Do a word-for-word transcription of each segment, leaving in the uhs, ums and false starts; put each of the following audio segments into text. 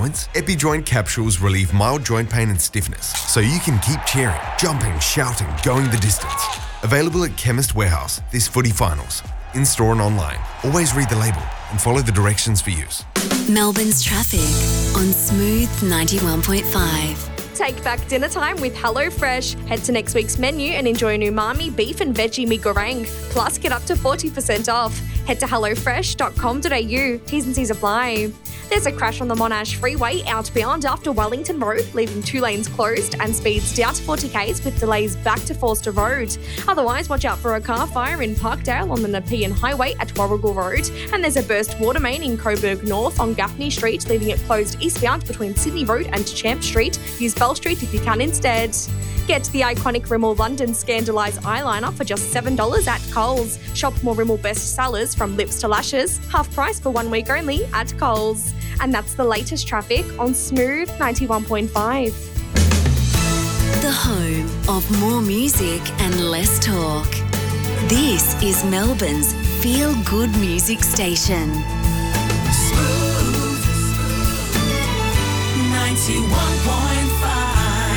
joints? EpiJoint capsules relieve mild joint pain and stiffness, so you can keep cheering, jumping, shouting, going the distance. Available at Chemist Warehouse this footy finals. In-store and online. Always read the label and follow the directions for use. Melbourne's traffic on Smooth ninety-one point five. Take back dinner time with HelloFresh. Head to next week's menu and enjoy an umami beef and veggie mi goreng. Plus, get up to forty percent off. Head to hello fresh dot com dot a u. T's and C's apply. There's a crash on the Monash Freeway outbound after Wellington Road, leaving two lanes closed and speeds down to forty k's with delays back to Forster Road. Otherwise, watch out for a car fire in Parkdale on the Nepean Highway at Warrigal Road. And there's a burst water main in Coburg North on Gaffney Street, leaving it closed eastbound between Sydney Road and Champ Street. Use Bell Street if you can instead. Get the iconic Rimmel London Scandalise eyeliner for just seven dollars at Coles. Shop more Rimmel best sellers from lips to lashes, half price for one week only at Coles. And that's the latest traffic on Smooth ninety-one point five. The home of more music and less talk. This is Melbourne's feel-good music station. Smooth ninety-one point five.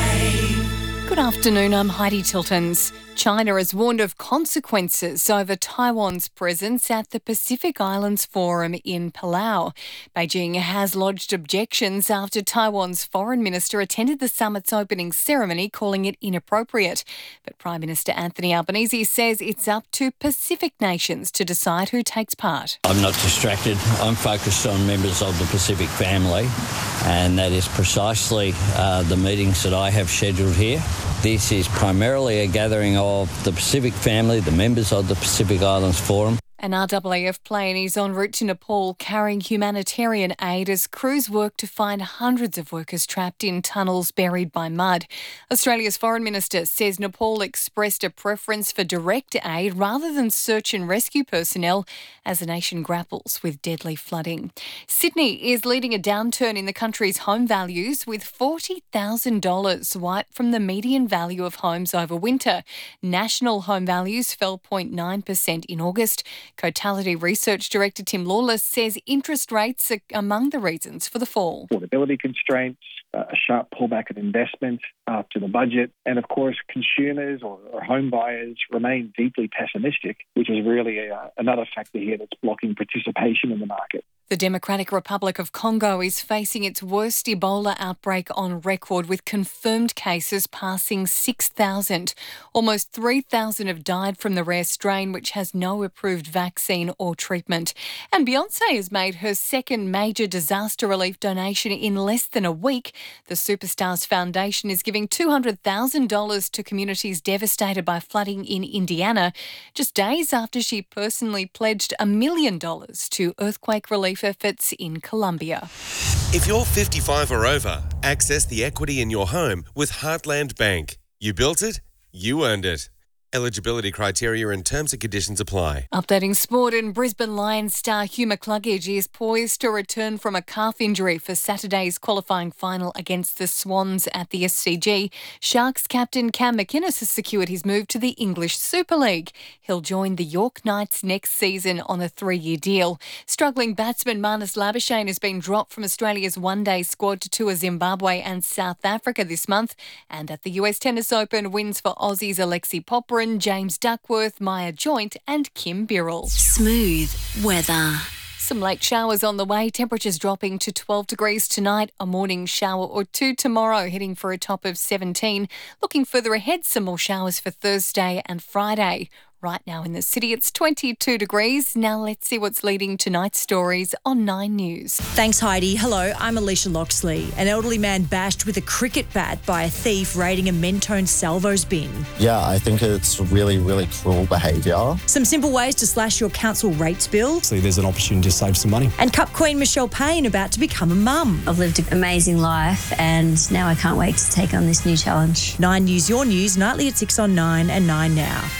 Good afternoon, I'm Heidi Tiltons. China has warned of consequences over Taiwan's presence at the Pacific Islands Forum in Palau. Beijing has lodged objections after Taiwan's foreign minister attended the summit's opening ceremony, calling it inappropriate. But Prime Minister Anthony Albanese says it's up to Pacific nations to decide who takes part. I'm not distracted. I'm focused on members of the Pacific family, and that is precisely uh, the meetings that I have scheduled here. This is primarily a gathering of the Pacific family, the members of the Pacific Islands Forum. An R A A F plane is en route to Nepal carrying humanitarian aid as crews work to find hundreds of workers trapped in tunnels buried by mud. Australia's Foreign Minister says Nepal expressed a preference for direct aid rather than search and rescue personnel as the nation grapples with deadly flooding. Sydney is leading a downturn in the country's home values, with forty thousand dollars wiped from the median value of homes over winter. National home values fell zero point nine percent in August. Cotality Research Director Tim Lawless says interest rates are among the reasons for the fall. Affordability constraints, uh, a sharp pullback of investment after the budget, and of course consumers or, or home buyers remain deeply pessimistic, which is really a, another factor here that's blocking participation in the market. The Democratic Republic of Congo is facing its worst Ebola outbreak on record, with confirmed cases passing six thousand. Almost three thousand have died from the rare strain, which has no approved vaccine or treatment. And Beyoncé has made her second major disaster relief donation in less than a week. The Superstars Foundation is giving two hundred thousand dollars to communities devastated by flooding in Indiana, just days after she personally pledged a million dollars to earthquake relief efforts in Colombia. If you're fifty-five or over, access the equity in your home with Heartland Bank. You built it, you earned it. Eligibility criteria and terms and conditions apply. Updating sport, and Brisbane Lions star Hugh McCluggage is poised to return from a calf injury for Saturday's qualifying final against the Swans at the S C G. Sharks captain Cam McInnes has secured his move to the English Super League. He'll join the York Knights next season on a three-year deal. Struggling batsman Marnus Labuschagne has been dropped from Australia's one-day squad to tour Zimbabwe and South Africa this month. And at the U S Tennis Open, wins for Aussies Alexi Popper, James Duckworth, Maya Joint and Kim Birrell. Smooth weather. Some late showers on the way, temperatures dropping to twelve degrees tonight, a morning shower or two tomorrow, heading for a top of seventeen. Looking further ahead, some more showers for Thursday and Friday. Right now in the city, it's twenty-two degrees. Now let's see what's leading tonight's stories on Nine News. Thanks, Heidi. Hello, I'm Alicia Loxley. An elderly man bashed with a cricket bat by a thief raiding a Mentone Salvos bin. Yeah, I think it's really, really cruel behaviour. Some simple ways to slash your council rates bill. So there's an opportunity to save some money. And Cup Queen Michelle Payne about to become a mum. I've lived an amazing life and now I can't wait to take on this new challenge. Nine News, your news, nightly at six on Nine and Nine Now.